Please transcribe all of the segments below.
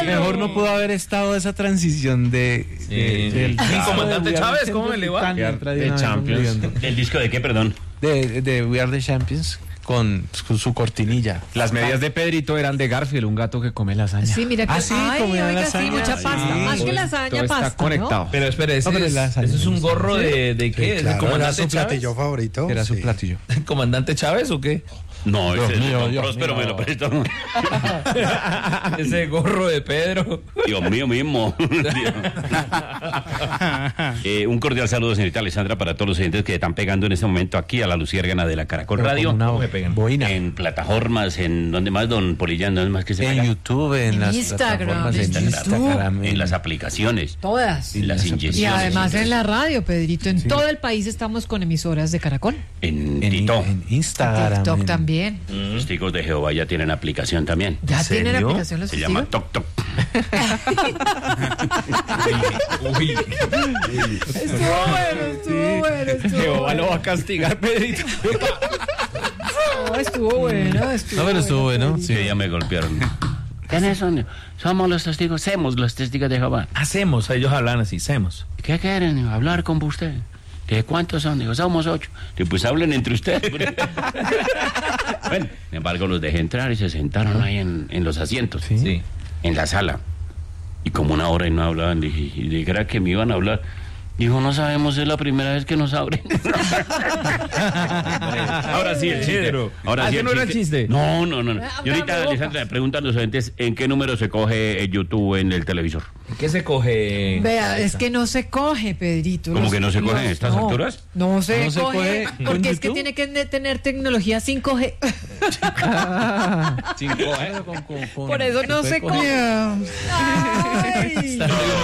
Mejor no pudo haber estado esa transición del comandante Chávez, ¿cómo me le va? De Champions. ¿El disco de qué, perdón? De We Are the Champions. Con su cortinilla. Las medias de Pedrito eran de Garfield, un gato que come lasaña. Sí, mira que comía oiga, lasaña. sí, mucha pasta. Más que lasaña, Todo pasta, está conectado. ¿no? Pero espere, ese es un gorro de qué? ¿Es el Claro, era comandante su platillo Chávez? favorito. Era su sí. platillo. ¿Comandante Chávez o qué? No, ese es mío, de Dios Próspero, mío. me lo prestó. Ese gorro de Pedro. Dios mío mismo. Un cordial saludo, señorita Alessandra, para todos los oyentes que están pegando en este momento aquí a la Luciérgana de la Caracol Radio. Una me pegan? boina. En plataformas, en donde más, don Polillán, ¿dónde más que se En pega? YouTube, en las Instagram, plataformas, en Instagram, En las aplicaciones, Todas. en las Y inyecciones. además en la radio, Pedrito. En todo el país estamos con emisoras de Caracol. En Tito. en Instagram. TikTok en- también. Los testigos de Jehová ya tienen aplicación también. ¿Ya serio? tienen aplicación los Se llama testigos? Tok Tok. Uy. Estuvo bueno. Jehová lo va a castigar, Pedrito. No, estuvo bueno. No, pero estuvo bueno. Sí, ya me golpearon. ¿Quiénes son? Somos los testigos, somos los testigos de Jehová. Hacemos, ellos hablan así, hacemos. ¿Qué quieren? Hablar con usted. ¿De cuántos son? Digo, somos 8. Digo, pues hablen entre ustedes. Bueno, sin embargo, los dejé entrar y se sentaron ahí en los asientos, Sí. en la sala. Y como una hora y no hablaban, dije, y dijera que me iban a hablar. Dijo, no sabemos, es la primera vez que nos abren. Ahora sí, el chiste. Pedro. Ahora sí, ¿Ese no era el chiste? No. Y ahorita, Hablamos, Alessandra, le preguntan los oyentes en qué número se coge YouTube en el televisor. ¿Qué se coge? Vea, es que no se coge, Pedrito. ¿Cómo que no se coge en estas alturas? No se ¿No se coge, coge con porque es que YouTube? tiene que tener tecnología 5G. Por eso no se coge. Ay,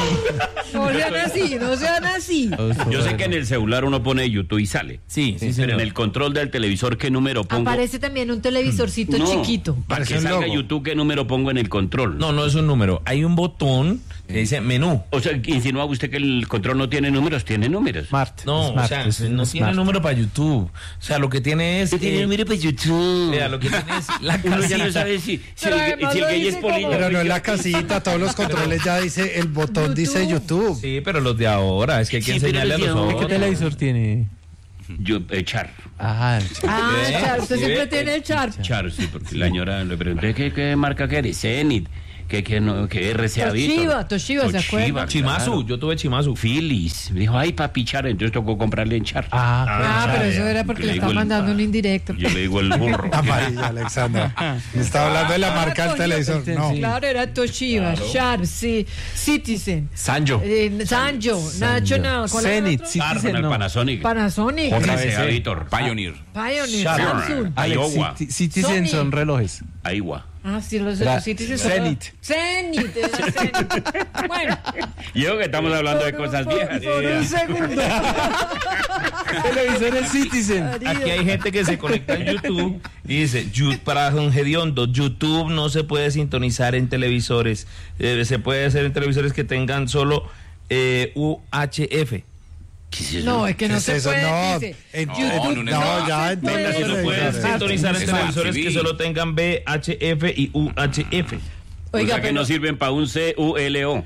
no sean así. Yo sé que en el celular uno pone YouTube y sale. Sí, Pero señor. en el control del televisor, ¿qué número pongo? Aparece también un televisorcito No, chiquito. Para Parece que un salga logo. YouTube, ¿qué número pongo en el control? No es un número. Hay un botón que dice menú. O sea, insinúa usted que el control no tiene números, tiene números. Smart. No, Smart, o sea, es no un tiene Smart. número para YouTube. O sea, lo que tiene es... número para YouTube. Vea, lo que tiene es la Uno ya no casita. sabe si Pero el además gay lo es dice polilla. Pero no en la casita, todos los controles ya dice, el botón dice YouTube. Sí, pero los de ahora, es que hay que Sí, pero enseñarle a los los de ahora. ¿Qué otros. televisor tiene? Yo, Char. Ah, Char, usted Sí, siempre ve, tiene el Char. Char, sí, porque la señora le pregunté ¿qué marca que eres? Zenith. ¿Qué RCA Víctor? Toshiba, ¿se acuerda? Chimazu, yo tuve Chimazu. Philips. Me dijo, ay, papi, Char. Entonces tocó comprarle en Char. Pero eso era porque le está mandando un indirecto. Yo le digo el burro. Amarilla, Alexandra. Estaba hablando de la marca del televisor. No. Claro, era Toshiba, Sharp, sí, Citizen, Sanjo. Sanjo, National, ¿cuál era el Zenith, otro? Citizen, no. Panasonic. Panasonic, RCA Víctor. Pioneer. Pioneer, Sharp. Samsung. Alex, Iowa. Citizen Sony. son relojes. Iowa. Ah, sí, los de Era los Citizen. Zenith. Zenith, era Zenith. Bueno, Y yo que estamos hablando de cosas viejas. por un segundo. Televisores Citizen. Aquí hay gente que se conecta en YouTube y dice, para don Gediondo, YouTube no se puede sintonizar en televisores. Se puede hacer en televisores que tengan solo UHF. ¿Qué es eso? No, es que ¿Qué no es se eso? puede, No, dice. en YouTube no, no ya se en puede. todos los No se puede televisores. sintonizar en Eso, televisores TV. que solo tengan VHF y UHF. O sea que no sirven para un CULO.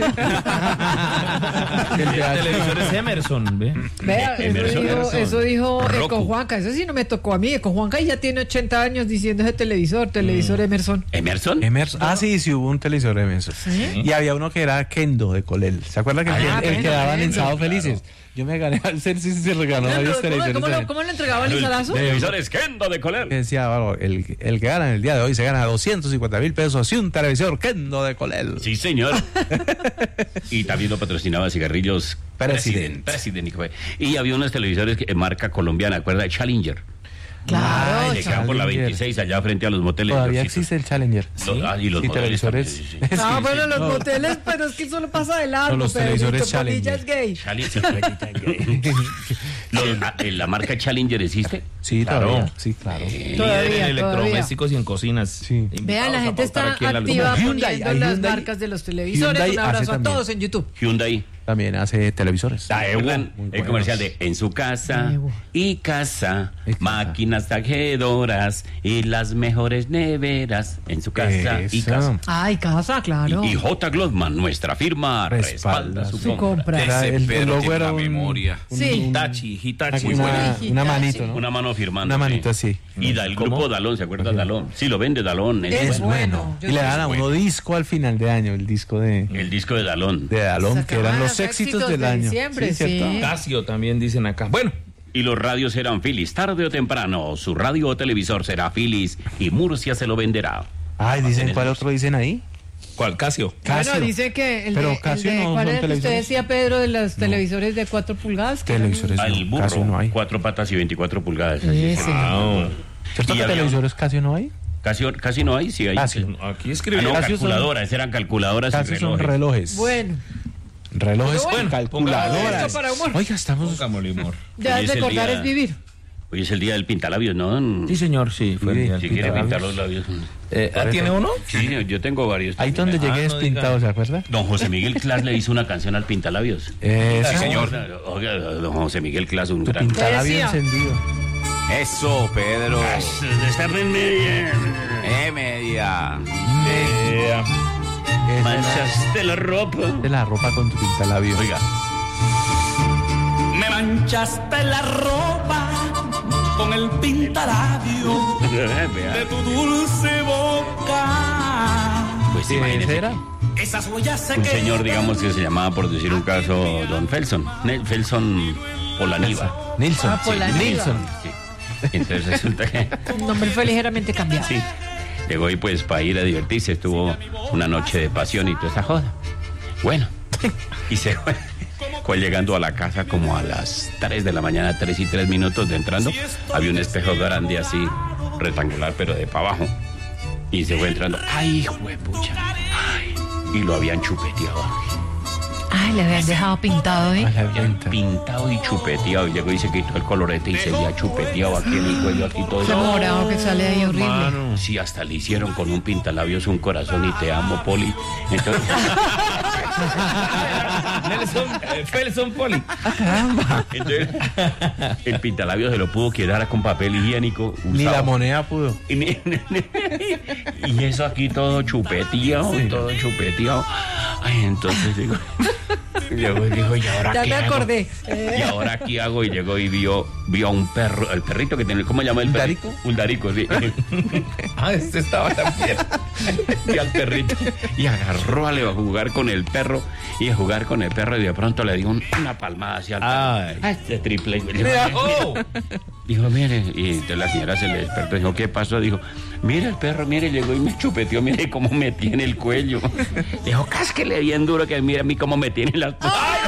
Televisores Emerson, ¿ve? Vea, eso dijo Roku. Eco Juanca, eso sí no me tocó a mí. Eco Juanca ya tiene 80 años diciendo ese televisor Emerson. ¿Emerson? Emerson. Ah, sí, hubo un televisor Emerson. Y había uno que era Kendo de Colel. ¿Se acuerda que el que daban en Sábado Felices? Yo me gané al ser si se regaló varios televisores. ¿Cómo lo entregaba el Lizarazo? Televisores Kendo de Coler. Que decía, bueno, el que gana en el día de hoy se gana 250,000 pesos y un televisor Kendo de Colel. Sí, señor. Y también lo patrocinaba cigarrillos President. Y había unos televisores que marca colombiana, ¿acuerda? Challenger. Claro, Le quedan por la Challenger. 26 allá frente a los moteles. Todavía Diosito. existe el Challenger. Y los Y moteles televisores. también, sí, sí. Ah, bueno, los moteles, pero es que solo pasa de largo. No, los televisores Pedrito, Polilla Challenger. es gay. Challenger. ¿La marca Challenger existe? Sí, Claro. todavía. Sí, claro. Líder en electrodomésticos y en cocinas. Sí. Vean, la gente está Aquí en la activa luna. Hyundai, poniendo las Hyundai- marcas de los televisores. Hyundai Un abrazo hace a también. todos en YouTube. Hyundai. También hace televisores. ¿Recuerdan el comercial de En su casa y casa, máquinas tajedoras y las mejores neveras en su casa y Eso. casa? Ay, casa, claro. Y J. Glotman, nuestra firma, respalda su su compra. compra. Era Ese el Pedro logo tiene era una memoria. Sí. Hitachi. una manito, ¿no? Una mano firmando. Una manito sí. así. Y da el grupo Dalón, ¿se acuerda de Dalón? Sí, lo vende Dalón. Es bueno. Y le dan a uno disco al final de año, el disco de El disco de Dalón. Dalón, que eran Sacaban los los éxitos del de año. diciembre, ¿cierto? sí. Casio también dicen acá. Bueno, Y los radios serán Philips, tarde o temprano. Su radio o televisor será Philips y Murcia se lo venderá. Ay, dicen, Tenemos. ¿cuál otro dicen ahí? ¿cuál? Casio. Casio. Bueno, dice que el Pero de, Casio el de no ¿cuál son era el que usted televisores. decía, Pedro, de los televisores de 4 pulgadas? que eran- Televisores Al no, burro, Casio no hay. 4 patas y 24 pulgadas. así es. Ese. ¿Cierto Y que había- televisores Casio no hay? Casi no hay, sí hay. Casio. Aquí Ah, escribió. no, Casio son- calculadoras, eran calculadoras y Casio son relojes. relojes. Bueno, Relojes Pero bueno, con calculadoras. esto para humor. Oiga, estamos... Pongámosle humor. ya Hoy es es el recordar día- es vivir. Hoy es el día del pintalabios, ¿no? Sí, señor, sí. Fue el Sí, día del Si quiere pintar pintalabios. los labios. ¿Tiene uno? Sí, yo tengo varios. Ahí también. donde llegué no despintado, diga. ¿se acuerda? Don José Miguel Clas le hizo una canción al pintalabios. Sí, señor. Oiga, don José Miguel Clas, un Tu gran... pintalabio Decía. encendido. Eso, Pedro. Estar en media. Media. Esa Manchaste la ropa. es de la ropa con tu pintalabio. Oiga. Me manchaste la ropa con el pintalabio de tu dulce boca. Pues ¿Sí, imagínese. ese era? Esas huellas se Un quedan. señor, digamos, que se llamaba, por decir un caso, Don Felson. Felson Polaniva. Nilsson. Ah, Polaniva. Nilsson. Sí. Entonces resulta que El nombre fue ligeramente cambiado. sí, llegó y pues para ir a divertirse, estuvo una noche de pasión y toda esa joda. Bueno, y se fue llegando a la casa como a las 3 de la mañana, 3 y 3 minutos de entrando. Había un espejo grande así, rectangular, pero de para abajo. Y se fue entrando. ¡Ay, juepucha! ¡Ay! Y lo habían chupeteado. Ay, le habían dejado pintado, ¿eh? A la Habían venta. pintado y chupeteado. Y llegó y se quitó el colorete y se había chupeteado aquí en el cuello, aquí todo. Ese morado que sale ahí horrible. Sí, hasta le hicieron con un pintalabios un corazón y te amo, Poli. Entonces, Felson Poli. entonces, el pintalabios se lo pudo quedar con papel higiénico. Ni usado. la moneda pudo. Y eso aquí todo chupeteado, todo chupeteado. Ay, entonces digo, llegó y dijo, ¿y ahora Ya qué me hago? acordé. ¿Y ahora qué hago? Y llegó y vio a un perro, el perrito que tiene, ¿cómo se llama el perrito? ¿Darico? Un darico, sí. Ah, este estaba también. Y al perrito. Y agarró a jugar con el perro. Y a jugar con el perro. Y de pronto le dio una palmada hacia el perro. Ay. De triple. Oh. Dijo, mire. Y entonces la señora se le despertó. Dijo, ¿qué pasó? Dijo, mire el perro, mire, llegó y me chupeteó. Mire cómo me tiene el cuello. Dijo, cásquele bien duro que mire a mí cómo me tiene las...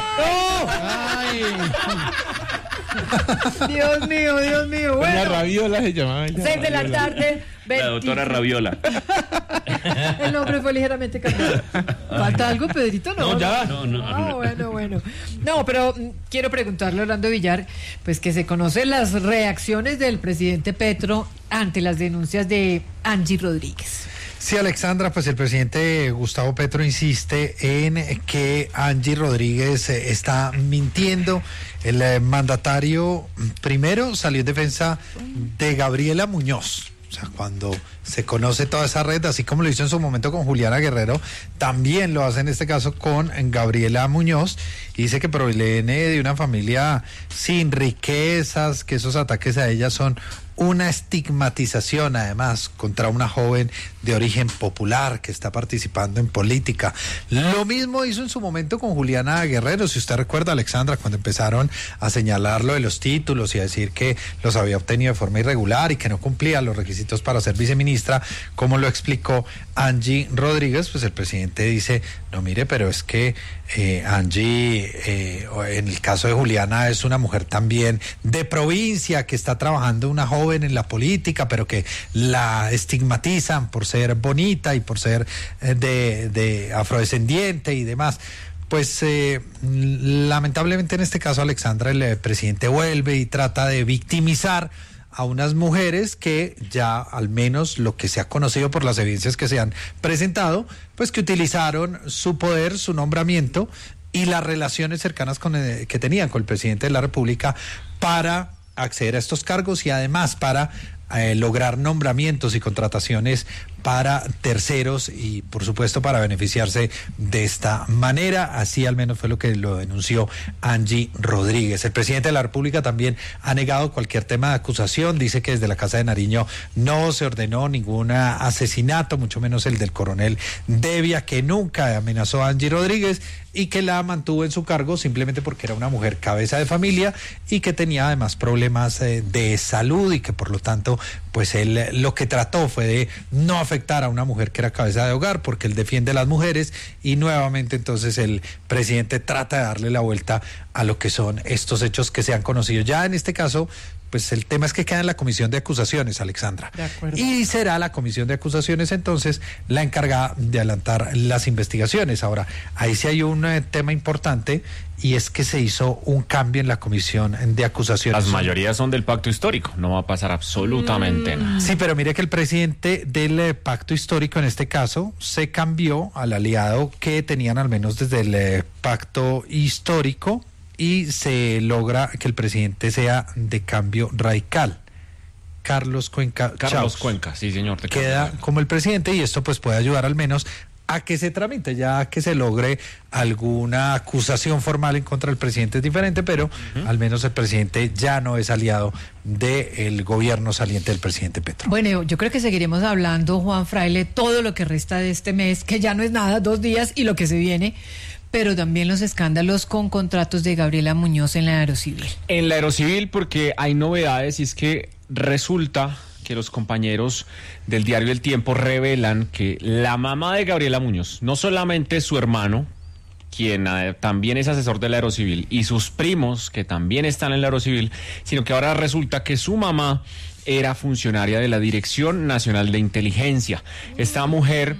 Dios mío, Dios mío. Una Bueno, rabiola se llamaba. ella. 6 de la tarde. La doctora Raviola. El nombre fue ligeramente cambiado. ¿Falta algo, Pedrito? No, No, ya. No. Bueno. No, pero quiero preguntarle a Orlando Villar, pues que se conocen las reacciones del presidente Petro ante las denuncias de Angie Rodríguez. Sí, Alexandra, pues el presidente Gustavo Petro insiste en que Angie Rodríguez está mintiendo. El mandatario primero salió en defensa de Gabriela Muñoz. O sea, cuando se conoce toda esa red, así como lo hizo en su momento con Juliana Guerrero, también lo hace en este caso con Gabriela Muñoz. Y dice que proviene de una familia sin riquezas, que esos ataques a ella son una estigmatización, además, contra una joven de origen popular que está participando en política. Lo mismo hizo en su momento con Juliana Guerrero, si usted recuerda, Alexandra, cuando empezaron a señalarlo de los títulos y a decir que los había obtenido de forma irregular y que no cumplía los requisitos para ser viceministra, como lo explicó Angie Rodríguez, pues el presidente dice, no mire, pero es que Angie, en el caso de Juliana, es una mujer también de provincia que está trabajando, una joven en la política, pero que la estigmatizan por ser bonita y por ser de afrodescendiente y demás. pues lamentablemente en este caso, Alexandra, el presidente vuelve y trata de victimizar a unas mujeres que ya, al menos lo que se ha conocido por las evidencias que se han presentado, pues que utilizaron su poder, su nombramiento y las relaciones cercanas que tenían con el presidente de la República para acceder a estos cargos y además para lograr nombramientos y contrataciones para terceros y por supuesto para beneficiarse de esta manera. Así al menos fue lo que lo denunció Angie Rodríguez. El presidente de la República también ha negado cualquier tema de acusación, dice que desde la Casa de Nariño no se ordenó ningún asesinato, mucho menos el del coronel Devia, que nunca amenazó a Angie Rodríguez y que la mantuvo en su cargo simplemente porque era una mujer cabeza de familia y que tenía además problemas de salud y que por lo tanto pues él lo que trató fue de no afectar a una mujer que era cabeza de hogar porque él defiende a las mujeres y nuevamente entonces el presidente trata de darle la vuelta a lo que son estos hechos que se han conocido. Ya en este caso, pues el tema es que queda en la comisión de acusaciones, Alexandra. De acuerdo. Y será la comisión de acusaciones entonces la encargada de adelantar las investigaciones. Ahora, ahí sí hay un tema importante y es que se hizo un cambio en la comisión de acusaciones. Las mayorías son del pacto histórico, no va a pasar absolutamente nada. Sí, pero mire que el presidente del pacto histórico en este caso se cambió al aliado que tenían al menos desde el pacto histórico y se logra que el presidente sea de Cambio Radical. Carlos Cuenca. Carlos Cuenca, sí señor. Queda como el presidente y esto pues puede ayudar al menos a que se tramite, ya que se logre alguna acusación formal en contra del presidente es diferente, pero al menos el presidente ya no es aliado del gobierno saliente del presidente Petro. Bueno, yo creo que seguiremos hablando, Juan Fraile, todo lo que resta de este mes, que ya no es nada, 2 días y lo que se viene, pero también los escándalos con contratos de Gabriela Muñoz en la Aerocivil. En la Aerocivil porque hay novedades y es que resulta que los compañeros del diario El Tiempo revelan que la mamá de Gabriela Muñoz, no solamente su hermano, quien también es asesor de la Aerocivil, y sus primos, que también están en la Aerocivil, sino que ahora resulta que su mamá era funcionaria de la Dirección Nacional de Inteligencia. Esta mujer,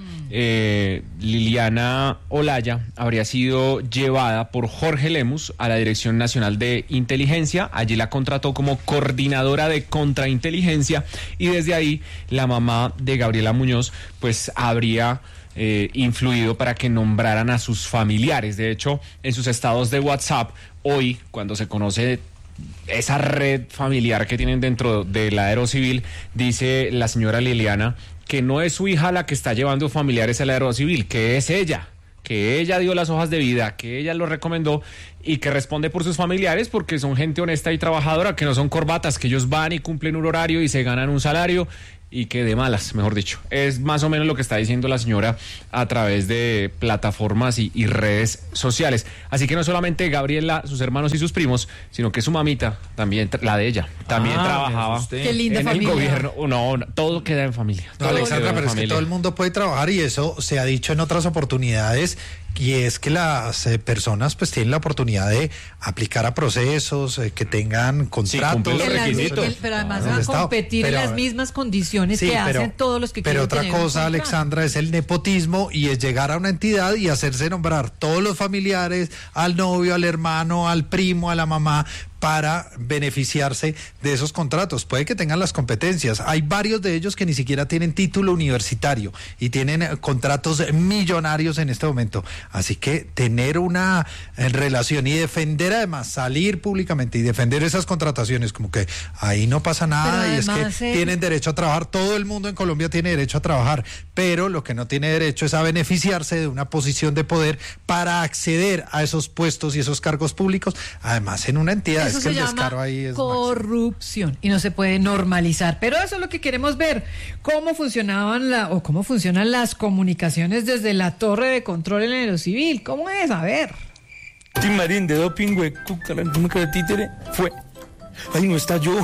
Liliana Olaya, habría sido llevada por Jorge Lemus a la Dirección Nacional de Inteligencia. Allí la contrató como coordinadora de contrainteligencia y desde ahí la mamá de Gabriela Muñoz pues habría influido para que nombraran a sus familiares. De hecho, en sus estados de WhatsApp, hoy, cuando se conoce esa red familiar que tienen dentro de la Aerocivil, dice la señora Liliana que no es su hija la que está llevando familiares a la Aerocivil, que es ella, que ella dio las hojas de vida, que ella lo recomendó y que responde por sus familiares porque son gente honesta y trabajadora, que no son corbatas, que ellos van y cumplen un horario y se ganan un salario y que de malas, mejor dicho. Es más o menos lo que está diciendo la señora a través de plataformas y redes sociales. Así que no solamente Gabriela, sus hermanos y sus primos, sino que su mamita, también la de ella, también trabajaba Qué linda en familia. el gobierno. No, todo queda en familia. No, Alexandra, pero es que todo el mundo puede trabajar y eso se ha dicho en otras oportunidades y es que las personas pues tienen la oportunidad de aplicar a procesos, que tengan contratos. cumplen los requisitos. Pero además van a competir en las mismas condiciones que hacen todos los que quieren. Pero otra cosa, Alexandra, es el nepotismo y es llegar a una entidad y hacerse nombrar todos los familiares, al novio, al hermano, al primo, a la mamá, para beneficiarse de esos contratos. Puede que tengan las competencias. Hay varios de ellos que ni siquiera tienen título universitario y tienen contratos millonarios en este momento. Así que tener una relación y defender, además, salir públicamente y defender esas contrataciones, como que ahí no pasa nada y además, es que tienen derecho a trabajar. Todo el mundo en Colombia tiene derecho a trabajar, pero lo que no tiene derecho es a beneficiarse de una posición de poder para acceder a esos puestos y esos cargos públicos, además en una entidad. Eso es que se el descaro ahí es corrupción y no se puede normalizar. Pero eso es lo que queremos ver, cómo funcionaban cómo funcionan las comunicaciones desde la torre de control en el Aerocivil. ¿Cómo es? A ver. Tim Marín de doping, huecuca, la nunca de títere, fue. Ay, no está yo.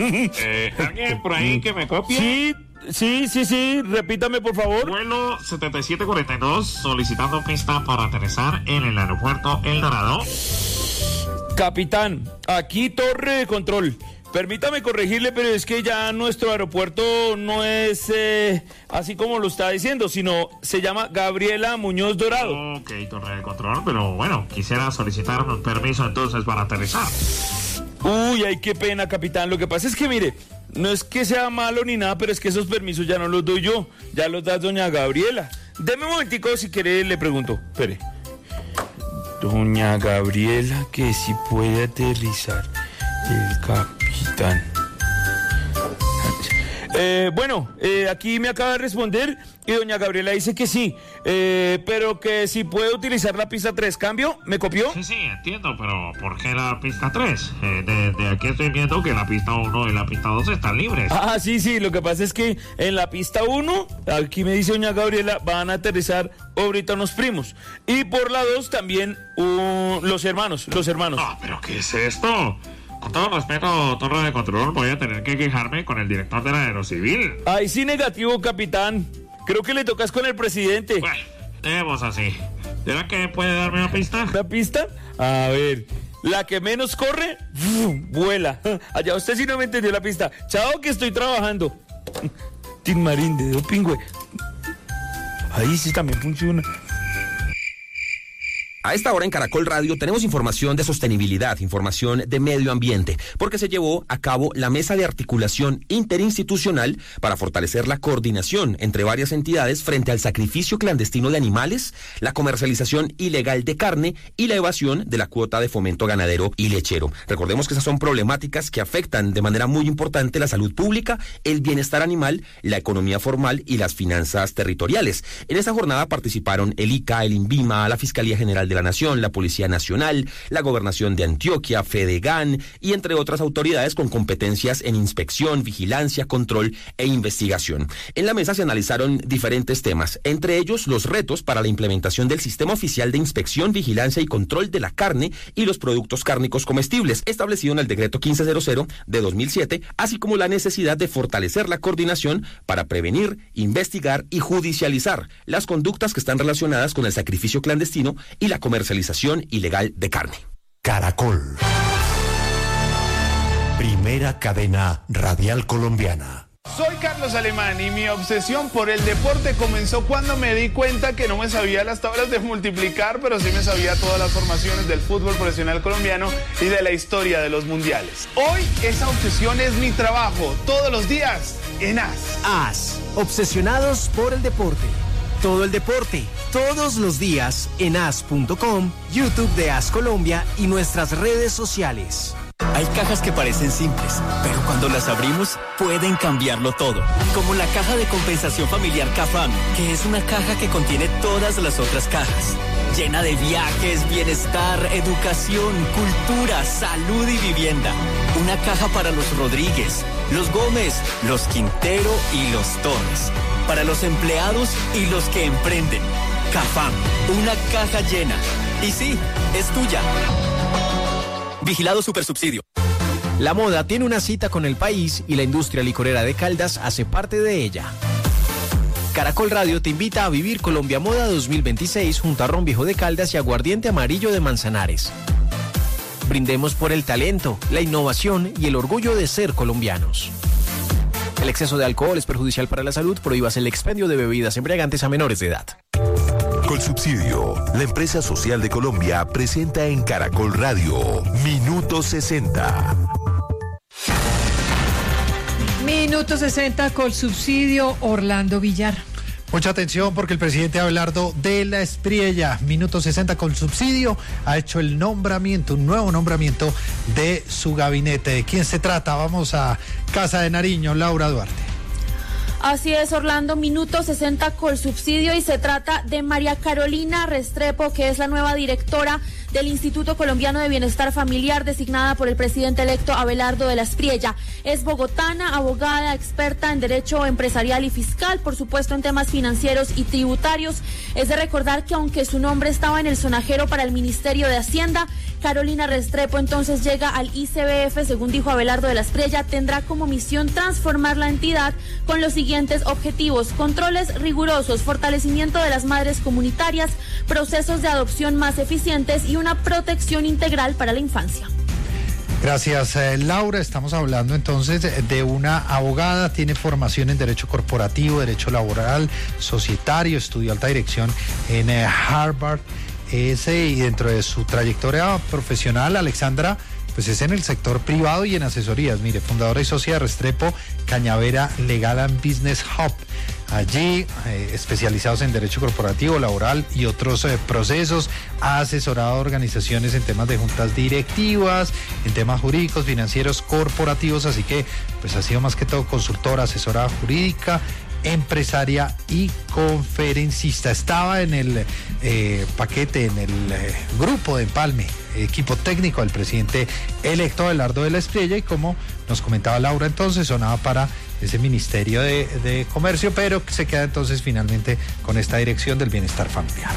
¿Alguien por ahí que me copie? Sí, repítame por favor. Vuelo 7742 solicitando pista para aterrizar en el aeropuerto El Dorado. Capitán, aquí torre de control. permítame corregirle, pero es que ya nuestro aeropuerto no es así como lo está diciendo, sino se llama Gabriela Muñoz Dorado. Ok, torre de control, pero bueno, quisiera solicitar un permiso entonces para aterrizar. Uy, ay, qué pena, capitán. Lo que pasa es que, mire, no es que sea malo ni nada, pero es que esos permisos ya no los doy yo, ya los da doña Gabriela. Deme un momentico, si quiere le pregunto. Espere. Doña Gabriela, que si puede aterrizar el capitán. Aquí me acaba de responder y doña Gabriela dice que sí, pero que si puede utilizar la pista 3. ¿Cambio? ¿Me copió? Sí, entiendo, pero ¿por qué la pista 3? De aquí estoy viendo que la pista 1 y la pista 2 están libres. Ah, sí, lo que pasa es que en la pista 1, aquí me dice doña Gabriela, van a aterrizar ahorita unos primos. Y por la 2 también los hermanos. Ah, ¿pero qué es esto? Con todo respeto, torre de control, voy a tener que quejarme con el director de la Aerocivil. Ay, sí, negativo, capitán. Creo que le tocas con el presidente. Bueno, dejemos así. ¿Será que puede darme una pista? ¿Una pista? A ver, la que menos corre, vuela. Allá usted sí no me entendió la pista. Chao, que estoy trabajando. Tin Marín de Dopingüe. Ahí sí también funciona. A esta hora en Caracol Radio tenemos información de sostenibilidad, información de medio ambiente, porque se llevó a cabo la mesa de articulación interinstitucional para fortalecer la coordinación entre varias entidades frente al sacrificio clandestino de animales, la comercialización ilegal de carne y la evasión de la cuota de fomento ganadero y lechero. Recordemos que esas son problemáticas que afectan de manera muy importante la salud pública, el bienestar animal, la economía formal y las finanzas territoriales. En esta jornada participaron el ICA, el INVIMA, la Fiscalía General de la Nación, la Policía Nacional, la Gobernación de Antioquia, Fedegan y entre otras autoridades con competencias en inspección, vigilancia, control e investigación. En la mesa se analizaron diferentes temas, entre ellos los retos para la implementación del Sistema Oficial de Inspección, Vigilancia y Control de la Carne y los Productos Cárnicos Comestibles, establecido en el Decreto 1500 de 2007, así como la necesidad de fortalecer la coordinación para prevenir, investigar y judicializar las conductas que están relacionadas con el sacrificio clandestino y la comercialización ilegal de carne. Caracol. Primera cadena radial colombiana. Soy Carlos Alemán y mi obsesión por el deporte comenzó cuando me di cuenta que no me sabía las tablas de multiplicar, pero sí me sabía todas las formaciones del fútbol profesional colombiano y de la historia de los mundiales. Hoy esa obsesión es mi trabajo, todos los días en AS. AS, obsesionados por el deporte. Todo el deporte, todos los días en as.com, YouTube de AS Colombia y nuestras redes sociales. Hay cajas que parecen simples, pero cuando las abrimos pueden cambiarlo todo. Como la caja de compensación familiar CAFAM, que es una caja que contiene todas las otras cajas. Llena de viajes, bienestar, educación, cultura, salud y vivienda. Una caja para los Rodríguez, los Gómez, los Quintero y los Torres. Para los empleados y los que emprenden. CAFAM, una caja llena. Y sí, es tuya. Vigilado Supersubsidio. La moda tiene una cita con el país y la industria licorera de Caldas hace parte de ella. Caracol Radio te invita a vivir Colombia Moda 2026 junto a Ron Viejo de Caldas y Aguardiente Amarillo de Manzanares. Brindemos por el talento, la innovación y el orgullo de ser colombianos. El exceso de alcohol es perjudicial para la salud. Prohíbas el expendio de bebidas embriagantes a menores de edad. Colsubsidio, la empresa social de Colombia, presenta en Caracol Radio Minuto 60. Minuto 60, Colsubsidio, Orlando Villar. Mucha atención porque el presidente Abelardo de la Espriella, Minuto 60 Colsubsidio, ha hecho el nombramiento, un nuevo nombramiento de su gabinete. ¿De quién se trata? Vamos a Casa de Nariño, Laura Duarte. Así es, Orlando, Minuto 60 Colsubsidio, y se trata de María Carolina Restrepo, que es la nueva directora del Instituto Colombiano de Bienestar Familiar, designada por el presidente electo Abelardo de la Espriella. Es bogotana, abogada, experta en derecho empresarial y fiscal, por supuesto en temas financieros y tributarios. Es de recordar que aunque su nombre estaba en el sonajero para el Ministerio de Hacienda, Carolina Restrepo entonces llega al ICBF, según dijo Abelardo de la Espriella, tendrá como misión transformar la entidad con los siguientes objetivos: controles rigurosos, fortalecimiento de las madres comunitarias, procesos de adopción más eficientes y una protección integral para la infancia. Gracias, Laura. Estamos hablando entonces de una abogada, tiene formación en Derecho Corporativo, Derecho Laboral, Societario, estudió alta dirección en Harvard. Y dentro de su trayectoria profesional, Alexandra, pues es en el sector privado y en asesorías. Mire, fundadora y socia de Restrepo Cañavera Legal and Business Hub. Allí, especializados en derecho corporativo, laboral y otros procesos, ha asesorado a organizaciones en temas de juntas directivas, en temas jurídicos, financieros, corporativos, así que pues ha sido más que todo consultora, asesora jurídica, empresaria y conferencista. Estaba en el paquete, en el grupo de empalme, equipo técnico del presidente electo Abelardo de la Espriella, y como nos comentaba Laura, entonces sonaba para ese Ministerio de Comercio, pero se queda entonces finalmente con esta dirección del bienestar familiar.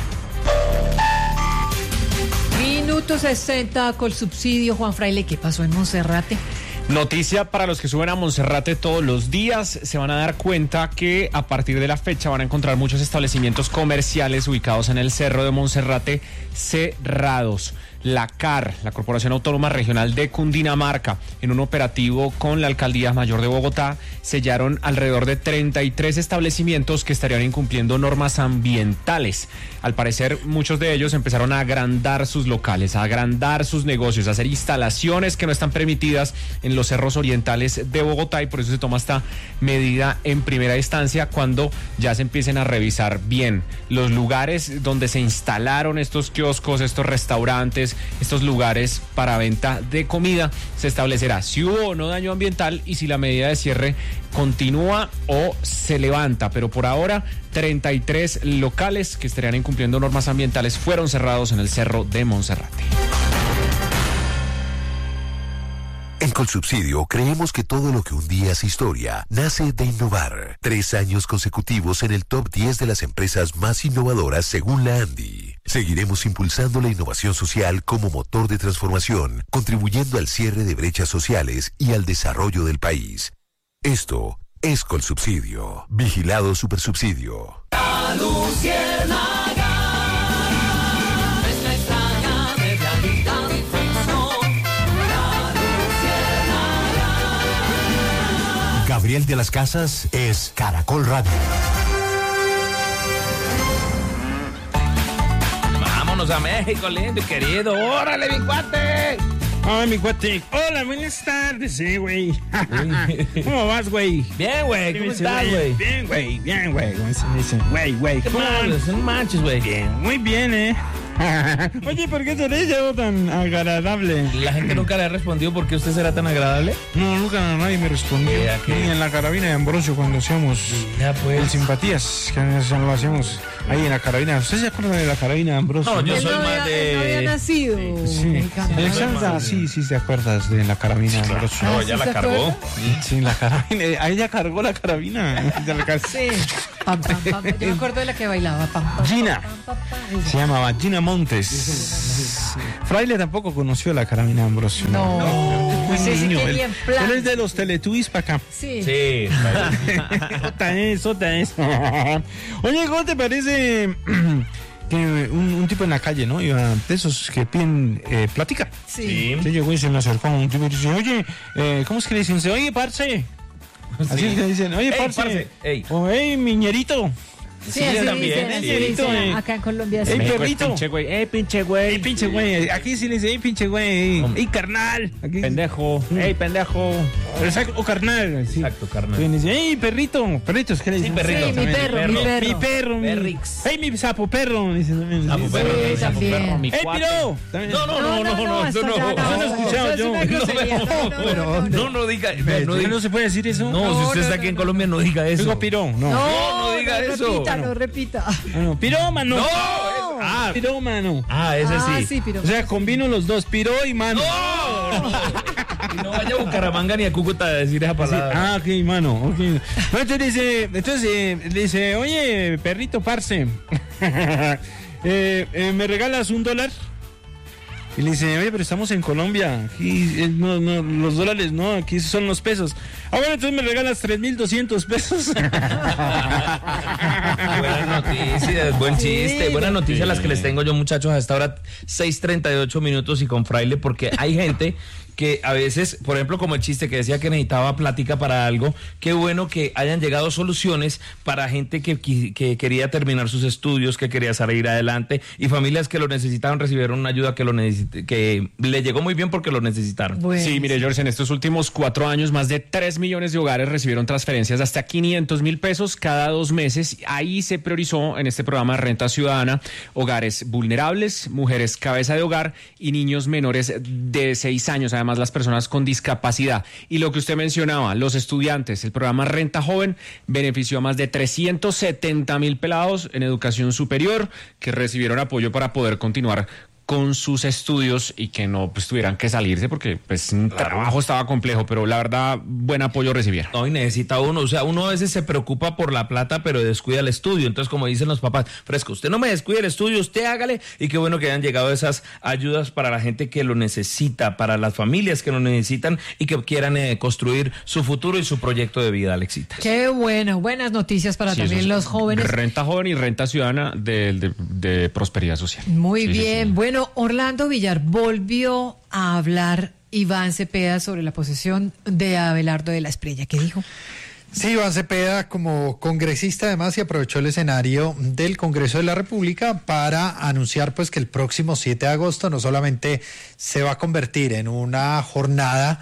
Minuto 60 con subsidio. Juan Fraile, ¿qué pasó en Monserrate? Noticia para los que suben a Monserrate todos los días, se van a dar cuenta que a partir de la fecha van a encontrar muchos establecimientos comerciales ubicados en el Cerro de Monserrate cerrados. La CAR, la Corporación Autónoma Regional de Cundinamarca, en un operativo con la Alcaldía Mayor de Bogotá, sellaron alrededor de 33 establecimientos que estarían incumpliendo normas ambientales. Al parecer, muchos de ellos empezaron a agrandar sus locales, a agrandar sus negocios, a hacer instalaciones que no están permitidas en los cerros orientales de Bogotá, y por eso se toma esta medida en primera instancia, cuando ya se empiecen a revisar bien los lugares donde se instalaron estos kioscos, estos restaurantes, estos lugares para venta de comida. Se establecerá si hubo o no daño ambiental y si la medida de cierre continúa o se levanta, pero por ahora 33 locales que estarían incumpliendo normas ambientales fueron cerrados en el Cerro de Monserrate. En Colsubsidio creemos que todo lo que un día es historia nace de innovar. 3 años consecutivos en el top 10 de las empresas más innovadoras según la ANDI. Seguiremos impulsando la innovación social como motor de transformación, contribuyendo al cierre de brechas sociales y al desarrollo del país. Esto es Colsubsidio. Vigilado Supersubsidio. La luciérnaga es la extraña de realidad y ficción. La luciérnaga. Gabriel de las Casas es Caracol Radio. Vámonos a México, lindo y querido. ¡Órale, mi cuate! Ay, mi cuate. Hola, buenas tardes, güey. ¿Cómo vas, güey? Bien, güey. ¿Cómo estás, güey? Bien, güey. Bien, güey. ¿Cómo se dice? Güey. ¿Qué manches? No manches, güey. Bien, muy bien, Oye, ¿por qué seré yo tan agradable? La gente nunca le ha respondido por qué usted será tan agradable. No, nunca nadie me respondió. Ni en la carabina de Ambrosio cuando hacíamos el simpatías, que lo hacíamos ahí en la carabina. ¿Usted se acuerda de la carabina de Ambrosio? No, yo soy más de... No había nacido. Sí. Alexandra, sí, te acuerdas de la carabina de Ambrosio. No, ya la cargó. Sí, la carabina. Ahí ya cargó la carabina. Sí. Pam, pam, pam. Yo me acuerdo de la que bailaba. Pam, pam, Gina. Pam, pam, pam. Se llamaba Gina Montes. Fraile tampoco conoció la carabina de Ambrosio. No. Pues ese niño. quería en plan. Él es de los Teletubbies para acá. Sí. Otra es. Oye, ¿cómo te parece que un tipo en la calle, ¿no? Iba de esos que piden plática. Sí. Se llegó y se me acercó un tipo y dice, oye, ¿cómo es que le dicen? Oye, parce. Así le dicen, oye, parce. O, miñerito. Sí, así también. dicen acá en Colombia. ¡Ey, perrito! Pinche güey. Pinche güey. Pinche güey. Aquí sí le dice, pinche güey. ¡Ey, carnal! Aquí. Pendejo. Pendejo. Exacto, o carnal. Sí. Exacto, carnal. Y dice, ¡ey, perrito! Perritos, ¿qué le dicen? Sí, perrito. Sí, mi perro. Mi perro. Perrix. ¡Ey, mi sapo perro! Dice también. Sapo perro. Sí, Sapo también. perro. ¡Ey, piro! No. Eso no he escuchado yo. No diga. ¿No se puede decir eso? No, si usted está aquí en Colombia, no diga eso. Digo piro, No diga eso. No repita. No, pirómano. No. Pirómano. Ese sí. Sí, O sea, combino los dos, piró y mano. Y no vaya a Bucaramanga ni a Cúcuta a decir esa palabra. Ok, mano. Okay. Entonces dice, oye, perrito, parce, ¿me regalas $1? Y le dice, oye, pero estamos en Colombia. Aquí no, los dólares no, aquí son los pesos. Bueno, entonces me regalas 3,200 pesos. Buenas noticias, buen chiste. Buenas noticias las que les tengo yo, muchachos, a esta hora 6:38 minutos y con Fraile, porque hay gente que a veces, por ejemplo, como el chiste que decía que necesitaba plática para algo, qué bueno que hayan llegado soluciones para gente que quería terminar sus estudios, que quería salir adelante, y familias que lo necesitaron recibieron una ayuda que le llegó muy bien porque lo necesitaron. Bueno. Sí, mire, George, en estos últimos 4 años, más de 3 millones de hogares recibieron transferencias de hasta 500.000 pesos cada 2 meses. Ahí se priorizó en este programa de Renta Ciudadana hogares vulnerables, mujeres cabeza de hogar y niños menores de 6 años, además las personas con discapacidad. Y lo que usted mencionaba, los estudiantes, el programa Renta Joven benefició a más de 370.000 pelados en educación superior que recibieron apoyo para poder continuar con sus estudios y que no pues tuvieran que salirse porque pues un trabajo estaba complejo, pero la verdad buen apoyo recibieron. No, y necesita uno, o sea, uno a veces se preocupa por la plata pero descuida el estudio, entonces como dicen los papás, fresco, usted no me descuide el estudio, usted hágale, y qué bueno que hayan llegado esas ayudas para la gente que lo necesita, para las familias que lo necesitan y que quieran construir su futuro y su proyecto de vida, Alexita. Qué bueno, buenas noticias para también los jóvenes. Renta Joven y Renta Ciudadana de Prosperidad Social. Muy bien, bueno, Orlando Villar, volvió a hablar Iván Cepeda sobre la posesión de Abelardo de la Espriella. ¿Qué dijo? Sí, Iván Cepeda, como congresista además, y aprovechó el escenario del Congreso de la República para anunciar pues que el próximo 7 de agosto no solamente se va a convertir en una jornada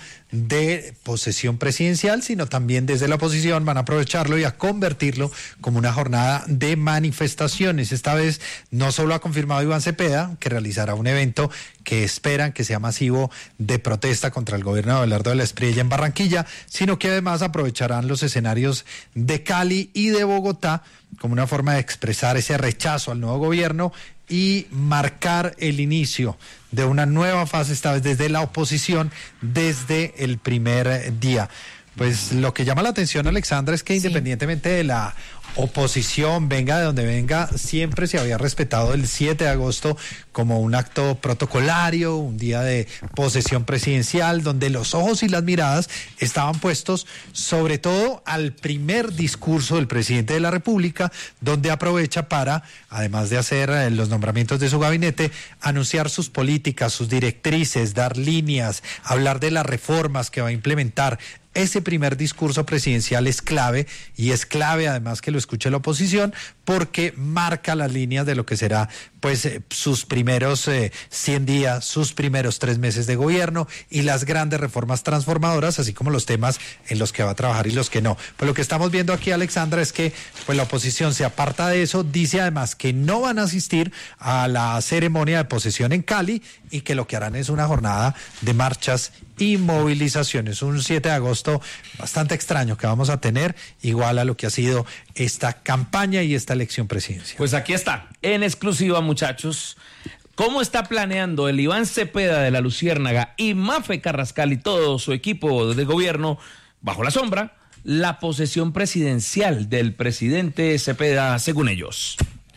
de posesión presidencial, sino también desde la oposición van a aprovecharlo y a convertirlo como una jornada de manifestaciones. Esta vez no solo ha confirmado Iván Cepeda que realizará un evento que esperan que sea masivo de protesta contra el gobierno de Abelardo de la Espriella en Barranquilla, sino que además aprovecharán los escenarios de Cali y de Bogotá como una forma de expresar ese rechazo al nuevo gobierno y marcar el inicio de una nueva fase, esta vez desde la oposición, desde el primer día. Pues lo que llama la atención, Alexandra, es que independientemente de la oposición, venga de donde venga, siempre se había respetado el 7 de agosto como un acto protocolario, un día de posesión presidencial, donde los ojos y las miradas estaban puestos sobre todo al primer discurso del presidente de la República, donde aprovecha para, además de hacer los nombramientos de su gabinete, anunciar sus políticas, sus directrices, dar líneas, hablar de las reformas que va a implementar. Ese primer discurso presidencial es clave, y es clave además que lo escuche la oposición, porque marca las líneas de lo que será pues sus primeros 100 días, sus primeros 3 meses de gobierno y las grandes reformas transformadoras, así como los temas en los que va a trabajar y los que no. Pues lo que estamos viendo aquí, Alexandra, es que pues la oposición se aparta de eso, dice además que no van a asistir a la ceremonia de posesión en Cali y que lo que harán es una jornada de marchas y movilizaciones. Un 7 de agosto bastante extraño que vamos a tener, igual a lo que ha sido esta campaña y esta elección presidencial. Pues aquí está, en exclusiva, muchachos, cómo está planeando el Iván Cepeda de la Luciérnaga y Mafe Carrascal y todo su equipo de gobierno bajo la sombra, la posesión presidencial del presidente Cepeda, según ellos.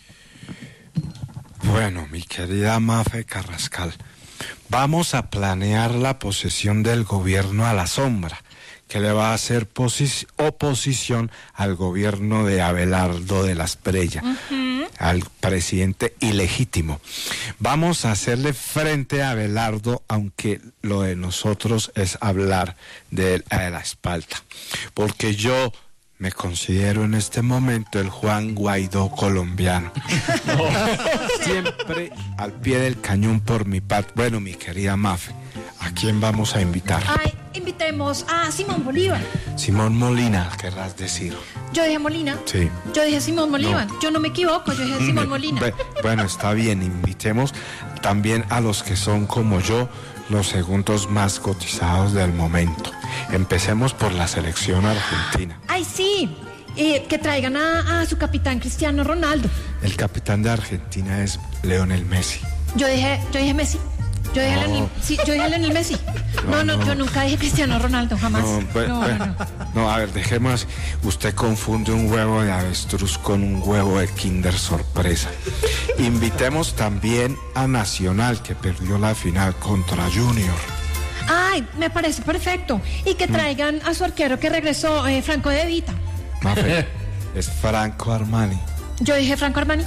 Bueno, mi querida Mafe Carrascal, vamos a planear la posesión del gobierno a la sombra, que le va a hacer oposición al gobierno de Abelardo de la Espriella, al presidente ilegítimo. Vamos a hacerle frente a Abelardo, aunque lo de nosotros es hablar de él a la espalda, porque yo me considero en este momento el Juan Guaidó colombiano. Siempre al pie del cañón por mi parte. Bueno, mi querida Mafe, ¿a quién vamos a invitar? Ay, invitemos a Simón Bolívar. Simón Molina, querrás decir. Yo dije Molina. Sí. Yo dije Simón Bolívar. No. Yo no me equivoco, yo dije Simón Molina. Bueno, está bien, invitemos también a los que son como yo, los segundos más cotizados del momento. Empecemos por la selección argentina. Ay, sí. Que traigan a su capitán Cristiano Ronaldo. El capitán de Argentina es Lionel Messi. Yo dije Messi. Yo dije Lionel Messi. No, yo nunca dije Cristiano Ronaldo, jamás. No, a ver, dejemos. Usted confunde un huevo de avestruz con un huevo de Kinder Sorpresa. Invitemos también a Nacional, que perdió la final contra Junior. Ay, me parece perfecto. Y que traigan a su arquero que regresó, Franco De Vita. Mafe, es Franco Armani. Yo dije Franco Armani.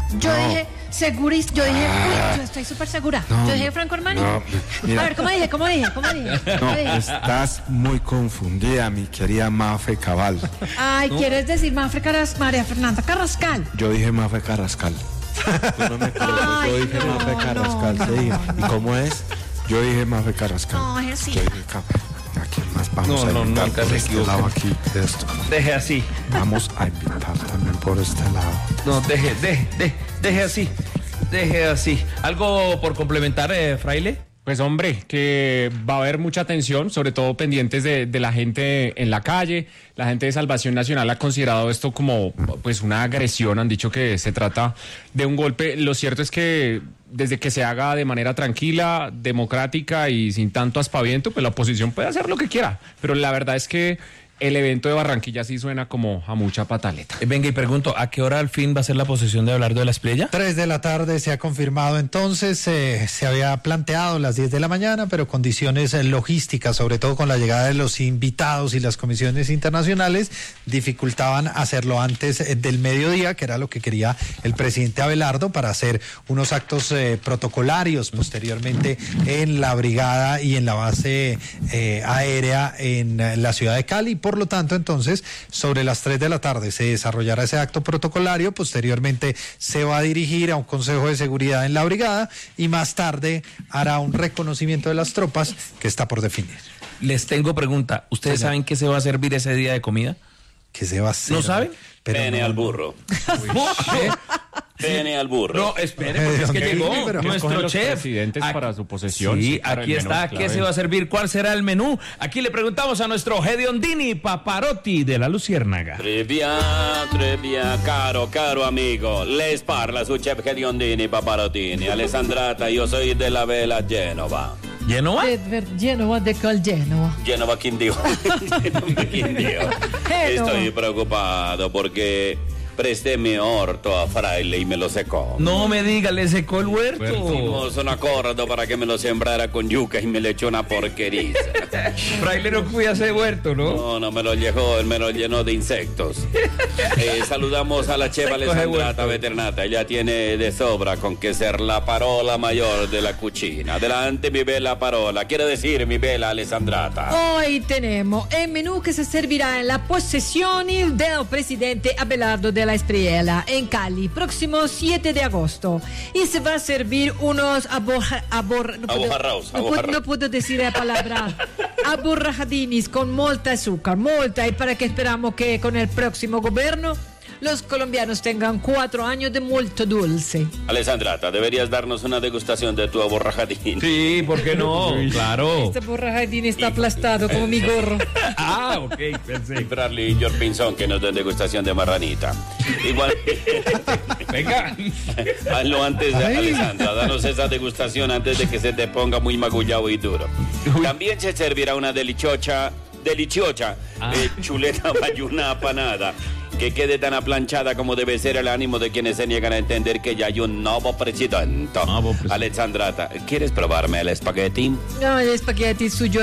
Yo No. dije seguris, yo dije, uy, yo estoy súper segura. No, Yo dije Franco Armani. no, mira. A ver, ¿cómo dije? No, estás muy confundida, mi querida Mafe Cabal. Ay, ¿quieres decir María Fernanda Carrascal? Yo dije Mafe Carrascal. Tú no me conoces, Ay, yo dije no, Mafe Carrascal. no, sí. ¿Y cómo es? Yo dije Mafe Carrascal. No, es así. Yo dije, ¿a quién más vamos a invitar nunca por se este equivoca. lado aquí de esto? Deje así. Vamos a invitar también por este lado. No, deje así. Deje así. ¿Algo por complementar, Fraile? Pues hombre, que va a haber mucha atención, sobre todo pendientes de la gente en la calle. La gente de Salvación Nacional ha considerado esto como pues una agresión, han dicho que se trata de un golpe. Lo cierto es que desde que se haga de manera tranquila, democrática y sin tanto aspaviento, pues la oposición puede hacer lo que quiera. Pero la verdad es que el evento de Barranquilla sí suena como a mucha pataleta. Venga, y pregunto, ¿a qué hora al fin va a ser la posesión de Abelardo de la Espriella? 3 de la tarde se ha confirmado entonces, se había planteado las 10 de la mañana, pero condiciones logísticas, sobre todo con la llegada de los invitados y las comisiones internacionales, dificultaban hacerlo antes del mediodía, que era lo que quería el presidente Abelardo, para hacer unos actos protocolarios posteriormente en la brigada y en la base aérea en la ciudad de Cali. Por lo tanto, entonces, sobre las 3 de la tarde se desarrollará ese acto protocolario, posteriormente se va a dirigir a un consejo de seguridad en la brigada y más tarde hará un reconocimiento de las tropas que está por definir. Les tengo pregunta. ¿Ustedes saben qué se va a servir ese día de comida? ¿Qué se va a hacer? ¿No saben? Pene al burro. Pene al burro. No, espere, porque es que llegó nuestro los chef. presidentes para su posesión. Sí, para aquí el menú, está. clave. ¿Qué se va a servir? ¿Cuál será el menú? Aquí le preguntamos a nuestro Hediondini Paparotti de la Luciérnaga. Trivia, caro amigo. Les parla su chef Hediondini Paparottini. Alessandrata, io soy de la Vela Genova. ¿Genova? Genova de cuál Genova. Genova Quindío. Genova Quindío. Estoy preocupado porque presté mi orto a Fraile y me lo secó. No me diga, le secó el huerto. Hicimos un acuerdo para que me lo sembrara con yuca y me le echó una porquería. Fraile no cuida ese huerto, ¿no? No me lo llenó de insectos. Saludamos a la chef Alessandrata Veternata. Ella tiene de sobra con que ser la parola mayor de la cucina. Adelante, mi bella parola. Quiere decir, mi bella Alessandrata. Hoy tenemos el menú que se servirá en la posesión del presidente Abelardo de la Espriella en Cali, próximo 7 de agosto. Y se va a servir unos no puedo decir la palabra aborrajadinis con molta azúcar, molta, y para que esperamos que con el próximo gobierno los colombianos tengan 4 años de molto dulce. Alessandrata, deberías darnos una degustación de tu aborrajadín. Sí, ¿por qué no? Claro. Este aborrajadín está aplastado como mi gorro. Ok, pensé. Y Bradley y George Pinzón que nos den degustación de marranita. Igual. Venga. Hazlo antes, Alessandra. Danos esa degustación antes de que se te ponga muy magullado y duro. También se servirá una deliciosa chuleta bayuna apanada, que quede tan aplanchada como debe ser el ánimo de quienes se niegan a entender que ya hay un nuevo presidente. Alessandrata, ¿quieres probarme el espagueti? No, el espagueti suyo